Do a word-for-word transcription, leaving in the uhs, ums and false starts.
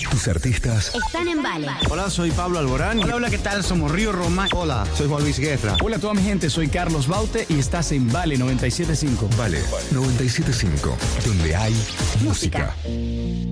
Tus artistas Están en Vale. Hola, soy Pablo Alborán. Hola, hola, ¿qué tal? Somos Río Roma. Hola, soy Juan Luis Guerra. Hola a toda mi gente, soy Carlos Baute y estás en Vale noventa y siete punto cinco. Vale noventa y siete punto cinco, donde hay música. Música.